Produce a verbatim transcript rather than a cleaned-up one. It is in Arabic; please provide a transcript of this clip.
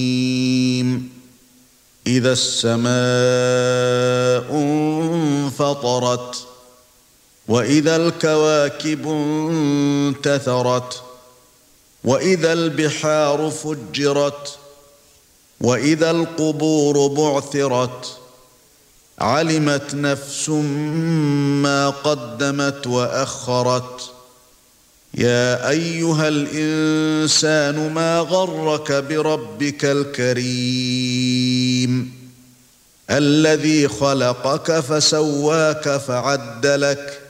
إِذَا السَّمَاءُ انفَطَرَتْ وَإِذَا الْكَوَاكِبُ انتَثَرَتْ وَإِذَا الْبِحَارُ فُجِّرَتْ وَإِذَا الْقُبُورُ بُعْثِرَتْ عَلِمَتْ نَفْسٌ مَا قَدَّمَتْ وَأَخَّرَتْ يَا أَيُّهَا الْإِنسَانُ مَا غَرَّكَ بِرَبِّكَ الْكَرِيمِ الَّذِي خَلَقَكَ فَسَوَّاكَ فَعَدَلَكَ